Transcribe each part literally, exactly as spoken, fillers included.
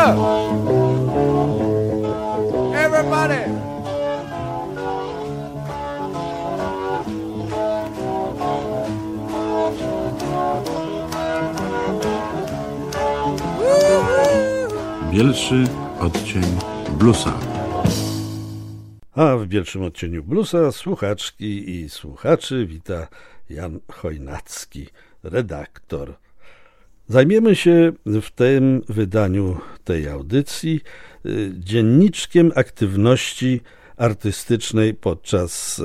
Everybody. Bielszy odcień bluesa. A w pierwszym odcieniu bluesa słuchaczki i słuchaczy wita Jan Chojnacki, redaktor. Zajmiemy się w tym wydaniu tej audycji dzienniczkiem aktywności artystycznej podczas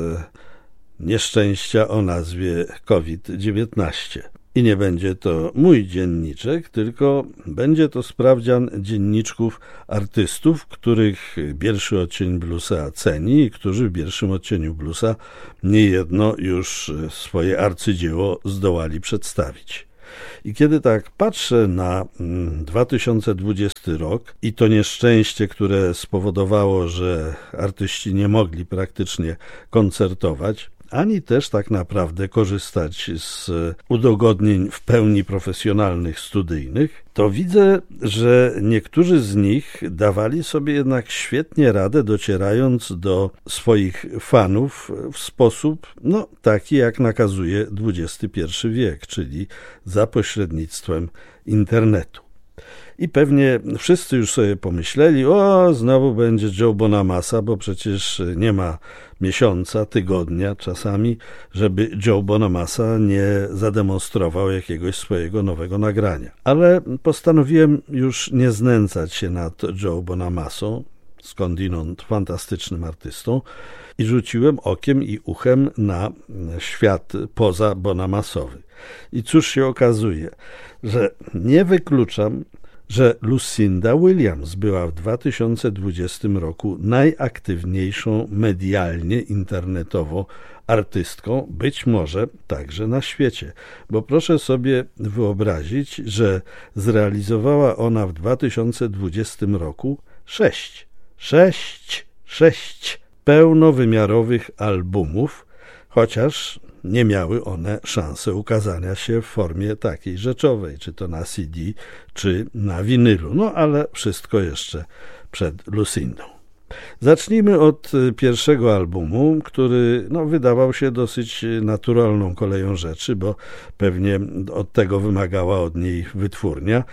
nieszczęścia o nazwie COVID dziewiętnaście. I nie będzie to mój dzienniczek, tylko będzie to sprawdzian dzienniczków artystów, których pierwszy odcień bluesa ceni i którzy w pierwszym odcieniu bluesa niejedno już swoje arcydzieło zdołali przedstawić. I kiedy tak patrzę na dwa tysiące dwudziesty rok i to nieszczęście, które spowodowało, że artyści nie mogli praktycznie koncertować, ani też tak naprawdę korzystać z udogodnień w pełni profesjonalnych, studyjnych, to widzę, że niektórzy z nich dawali sobie jednak świetnie radę, docierając do swoich fanów w sposób no, taki, jak nakazuje dwudziesty pierwszy wiek, czyli za pośrednictwem internetu. I pewnie wszyscy już sobie pomyśleli, o, znowu będzie Joe Bonamassa, bo przecież nie ma miesiąca, tygodnia czasami, żeby Joe Bonamassa nie zademonstrował jakiegoś swojego nowego nagrania. Ale postanowiłem już nie znęcać się nad Joe Bonamassą, skądinąd fantastycznym artystą, i rzuciłem okiem i uchem na świat poza Bonamassowy. I cóż się okazuje, że nie wykluczam, że Lucinda Williams była w dwa tysiące dwudziestym roku najaktywniejszą medialnie, internetowo artystką, być może także na świecie. Bo proszę sobie wyobrazić, że zrealizowała ona w dwa tysiące dwudziestym roku sześć, sześć, sześć pełnowymiarowych albumów, chociaż nie miały one szansy ukazania się w formie takiej rzeczowej, czy to na C D, czy na winylu. No ale wszystko jeszcze przed Lucindą. Zacznijmy od pierwszego albumu, który no, wydawał się dosyć naturalną koleją rzeczy, bo pewnie od tego wymagała od niej wytwórnia.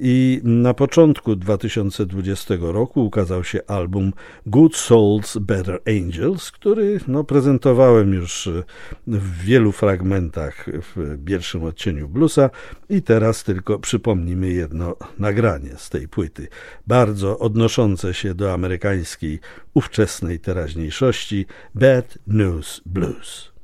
I na początku dwa tysiące dwudziestego roku ukazał się album Good Souls, Better Angels, który no, prezentowałem już w wielu fragmentach w pierwszym odcieniu bluesa i teraz tylko przypomnimy jedno nagranie z tej płyty, bardzo odnoszące się do amerykańskiej ówczesnej teraźniejszości, Bad News Blues.